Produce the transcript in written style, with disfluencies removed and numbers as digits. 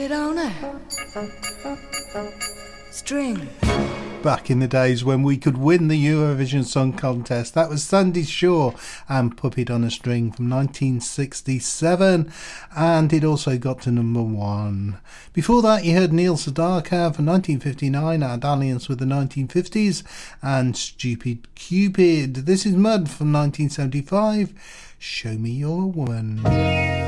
On a string. Back in the days when we could win the Eurovision Song Contest, that was Sandy Shaw and Put It on a String from 1967, and it also got to number 1. Before that you heard Neil Sedaka from 1959, Our Dalliance with the 1950s, and Stupid Cupid. This is Mud from 1975, Show Me You're a Woman.